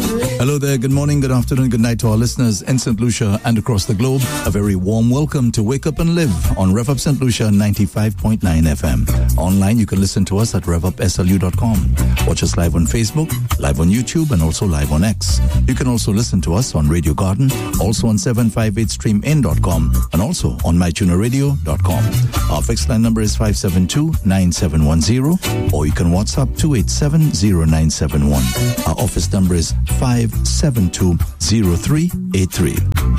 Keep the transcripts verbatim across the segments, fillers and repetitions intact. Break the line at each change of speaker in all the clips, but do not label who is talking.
Hello there, good morning, good afternoon, good night to our listeners in Saint Lucia and across the globe. A very warm welcome to Wake Up and Live on Rev Up Saint Lucia ninety-five point nine F M. Online, you can listen to us at rev up s l u dot com. Watch us live on Facebook, live on YouTube, and also live on X. You can also listen to us on Radio Garden, also on seven five eight stream in dot com, and also on my tuner radio dot com. Our fixed line number is five seven two, nine seven one zero, or you can WhatsApp two eight seven, zero nine seven one. Our office number is five seven two, zero three eight three.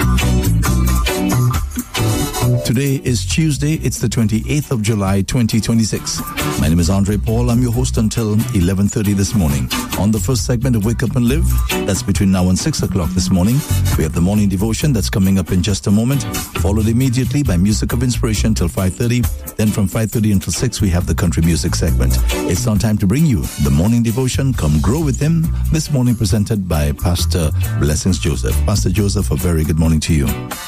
Today is Tuesday. It's the twenty-eighth of July, twenty twenty-six. My name is Andre Paul. I'm your host until eleven thirty this morning. On the first segment of Wake Up and Live, that's between now and six o'clock this morning, we have the morning devotion that's coming up in just a moment, followed immediately by Music of Inspiration till five thirty. Then from five thirty until six, we have the country music segment. It's now time to bring you the morning devotion, Come Grow With Him, this morning presented by Pastor Blessings Joseph. Pastor Joseph, a very good morning to you.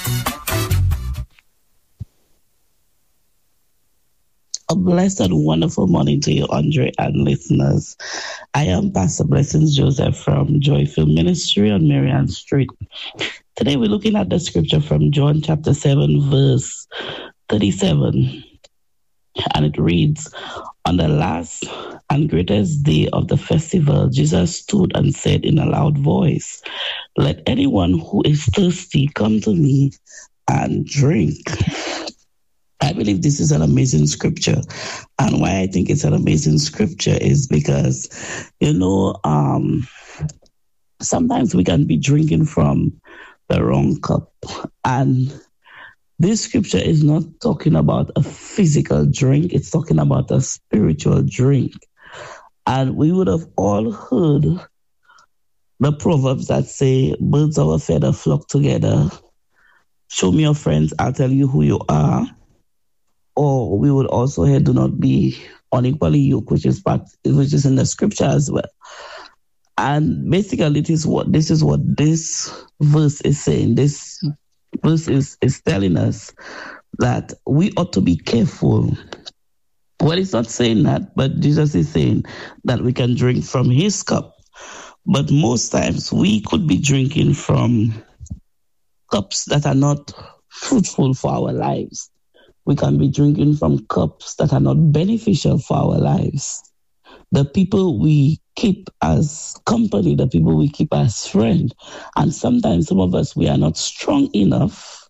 A blessed and wonderful morning to you, Andre, and listeners. I am Pastor Blessings Joseph from Joyful Ministry on Marianne Street. Today we're looking at the scripture from John chapter seven, verse thirty-seven. And it reads, "On the last and greatest day of the festival, Jesus stood and said in a loud voice, 'Let anyone who is thirsty come to me and drink.'" I believe this is an amazing scripture. And why I think it's an amazing scripture is because, you know, um, sometimes we can be drinking from the wrong cup. And this scripture is not talking about a physical drink. It's talking about a spiritual drink. And we would have all heard the proverbs that say, "Birds of a feather flock together. Show me your friends, I'll tell you who you are." Or we would also hear, "Do not be unequally yoked," which is part, which is in the scripture as well. And basically, it is what this is what this verse is saying. This verse is, is telling us that we ought to be careful. Well, it's not saying that, but Jesus is saying that we can drink from his cup. But most times we could be drinking from cups that are not fruitful for our lives. We can be drinking from cups that are not beneficial for our lives. The people we keep as company, the people we keep as friends, and sometimes some of us, we are not strong enough,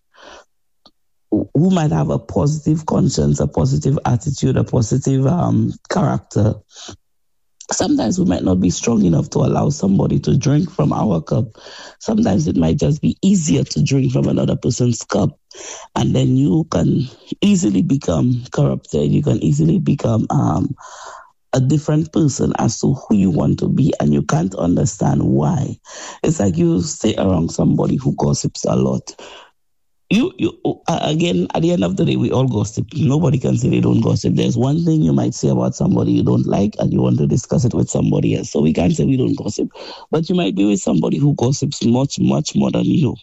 who might have a positive conscience, a positive attitude, a positive um, character. Sometimes we might not be strong enough to allow somebody to drink from our cup. Sometimes it might just be easier to drink from another person's cup. And then you can easily become corrupted. You can easily become um, a different person as to who you want to be. And you can't understand why. It's like you stay around somebody who gossips a lot. You, you uh, again, at the end of the day, we all gossip. Nobody can say they don't gossip. There's one thing you might say about somebody you don't like and you want to discuss it with somebody else. So we can't say we don't gossip. But you might be with somebody who gossips much, much more than you.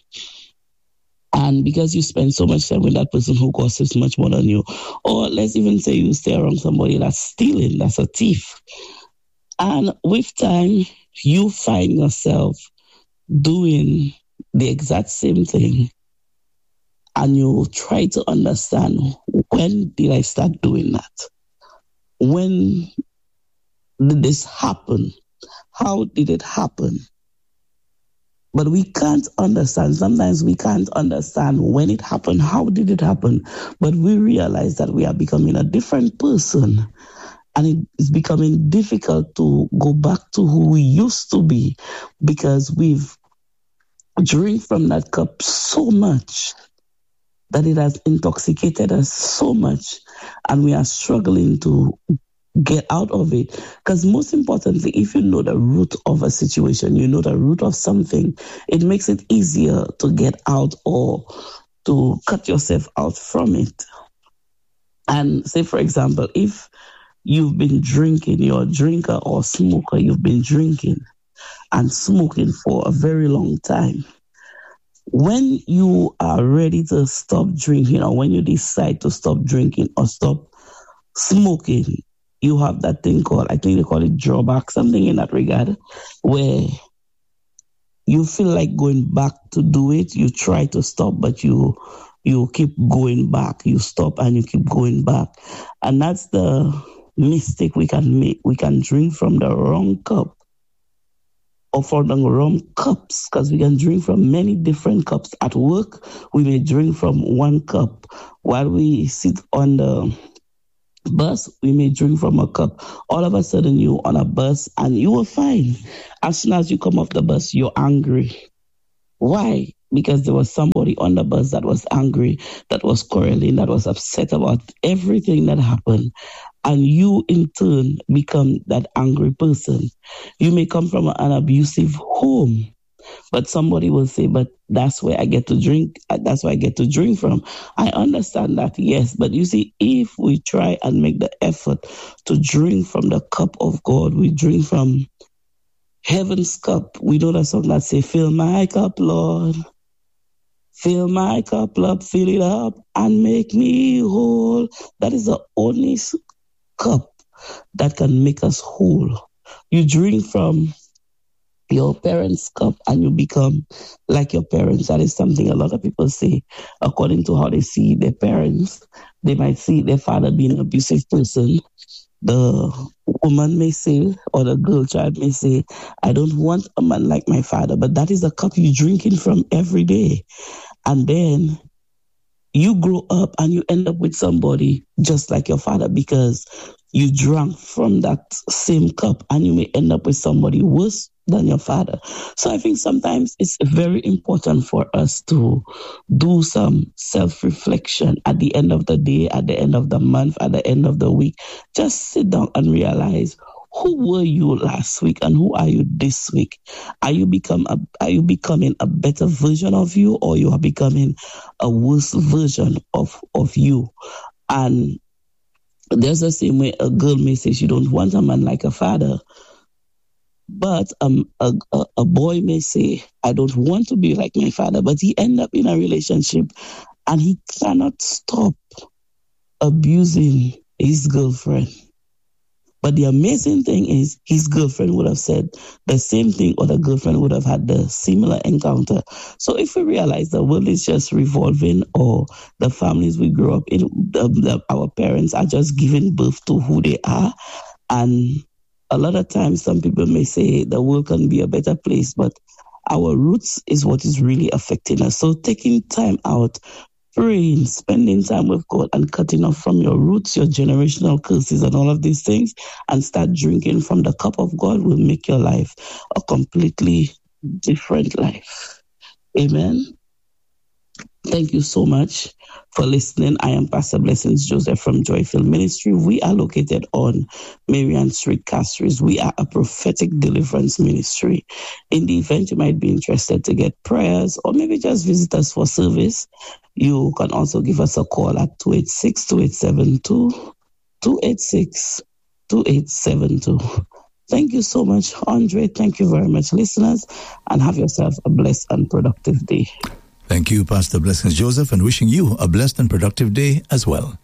And because you spend so much time with that person who gossips much more than you, or let's even say you stay around somebody that's stealing, that's a thief. And with time, you find yourself doing the exact same thing. And you try to understand, when did I start doing that? When did this happen? How did it happen? But we can't understand. Sometimes we can't understand when it happened. How did it happen? But we realize that we are becoming a different person. And it is becoming difficult to go back to who we used to be because we've drank from that cup so much that it has intoxicated us so much, and we are struggling to get out of it. Because most importantly, if you know the root of a situation, you know the root of something, it makes it easier to get out or to cut yourself out from it. And say, for example, if you've been drinking, you're a drinker or smoker, you've been drinking and smoking for a very long time. When you are ready to stop drinking, or when you decide to stop drinking or stop smoking, you have that thing called, I think they call it drawback, something in that regard, where you feel like going back to do it. You try to stop, but you you keep going back. You stop and you keep going back. And that's the mistake we can make. We can drink from the wrong cup or from the wrong cups, because we can drink from many different cups. At work, we may drink from one cup. While we sit on the bus, we may drink from a cup. All of a sudden, you're on a bus and you are fine. As soon as you come off the bus, you're angry. Why? Because there was somebody on the bus that was angry, that was quarreling, that was upset about everything that happened. And you, in turn, become that angry person. You may come from an abusive home, but somebody will say, but that's where I get to drink. That's where I get to drink from. I understand that, yes. But you see, if we try and make the effort to drink from the cup of God, we drink from heaven's cup. We know that song that say, fill my cup, Lord. Fill my cup, Lord, fill it up and make me whole. That is the only cup that can make us whole. You drink from your parents' cup and you become like your parents. That is something a lot of people say. According to how they see their parents, they might see their father being an abusive person. The woman may say, or the girl child may say, I don't want a man like my father. But that is the cup you're drinking from every day. And then you grow up and you end up with somebody just like your father, because you drank from that same cup, and you may end up with somebody worse than your father. So I think sometimes it's very important for us to do some self-reflection at the end of the day, at the end of the month, at the end of the week. Just sit down and realize, who were you last week and who are you this week? Are you become a, are you becoming a better version of you, or you are becoming a worse version of, of you? And there's the same way a girl may say she don't want a man like a father, but um, a, a, a boy may say, I don't want to be like my father, but he end up in a relationship and he cannot stop abusing his girlfriend. But the amazing thing is his girlfriend would have said the same thing, or the girlfriend would have had the similar encounter. So if we realize the world is just revolving, or the families we grew up in, the, the, our parents are just giving birth to who they are. And a lot of times some people may say the world can be a better place, but our roots is what is really affecting us. So taking time out, praying, spending time with God, and cutting off from your roots, your generational curses and all of these things, and start drinking from the cup of God will make your life a completely different life. Amen. Thank you so much for listening. I am Pastor Blessings Joseph from Joyfield Ministry. We are located on Marian Street, Castries. We are a prophetic deliverance ministry. In the event you might be interested to get prayers, or maybe just visit us for service, you can also give us a call at two eight six, two eight seven two, two eight six, two eight seven two. Thank you so much, Andre. Thank you very much, listeners, and have yourself a blessed and productive day.
Thank you, Pastor Blessings Joseph, and wishing you a blessed and productive day as well.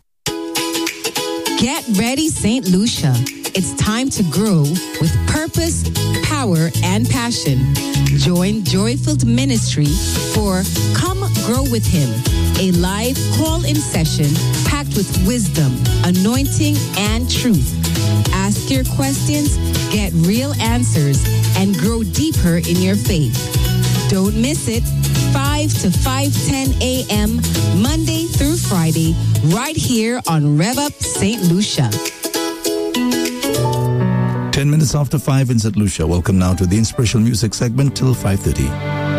Get ready, Saint Lucia. It's time to grow with purpose, power, and passion. Join Joyfield Ministry for Come Grow with Him, a live call-in session packed with wisdom, anointing, and truth. Ask your questions, get real answers, and grow deeper in your faith. Don't miss it. five to five ten a.m. Monday through Friday, right here on Rev Up Saint Lucia.
Ten minutes after five in Saint Lucia. Welcome now to the inspirational music segment till five thirty.